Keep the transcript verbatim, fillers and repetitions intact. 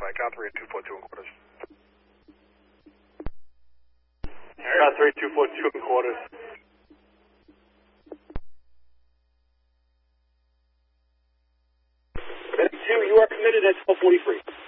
uh, count three at two four two and quarters. Count three, two four two and quarters. Medic two, you are committed at twelve forty-three.